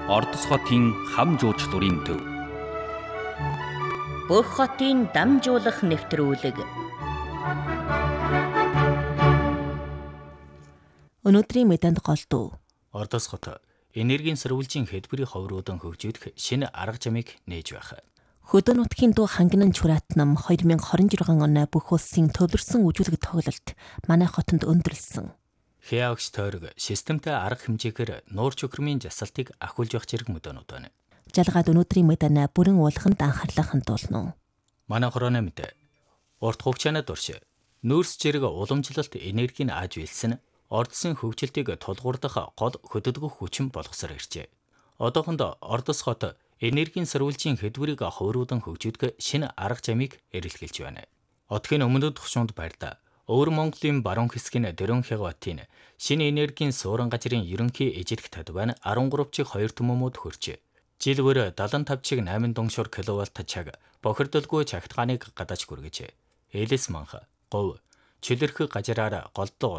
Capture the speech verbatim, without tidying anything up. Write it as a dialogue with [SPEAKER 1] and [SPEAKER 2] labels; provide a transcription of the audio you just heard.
[SPEAKER 1] Ордос хотын хам жуучлалын төв.
[SPEAKER 2] Бүх хотын дамжуулах нэвтрүүлэг.
[SPEAKER 3] Өнөөдрийн мэдэнд голдуу.
[SPEAKER 4] Ордос хот энергийн сэрвүүлжийн хэлбэрийн ховруудан хөгжүүлэх шинэ арга замыг нээж байх.
[SPEAKER 3] Хөдөө нутгийн дуу хангинан чураатнам двадцать двадцать шесть оны бүх улсын төвлөрсөн үжүүлэг тоглолт манай хотод өндөрлсөн.
[SPEAKER 4] Хяагч тойрог системтэй арга хэмжээгээр нуурч өкрмийн жасалтыг ахиулж явах зэрэг мөдөөнүүд байна.
[SPEAKER 3] Жалгаад өнөөдрийн мэдэнэ бүрэн уулаханд анхаарлаа хандуулна.
[SPEAKER 4] Манай хорооны мэдээ. Урт хугацаанд турш нүүрс зэрэг уламжлалт энергийг ааж үйлсэн Ордосын хөгжилтийг тулгуурдах гол хөдөлгөх хүчин болгосоор иржээ. Одоохондоо Ордос хот энергийн сэрвүүлжийн хэлбэрийг ховруудан хөгжүүлэх шинэ арга замыг эрэлхийлж байна. Одгийн өмнөд тушуунд байрта Өвөр Монголын баруун хэсгийн Дөрөн Хягватын шинэ энергийн суурин газрын ерөнхий эжлэх тадбайн арван гурав чиг хоёр төмөмөд хүрчээ. Жилвэр седемдесет и пять чиг восемь дунгшуур киловатт чаг бохирдолгүй чагтгааныг гадаж хүргэжээ. Элэс манх, говь, чөлөрх газраар голдоо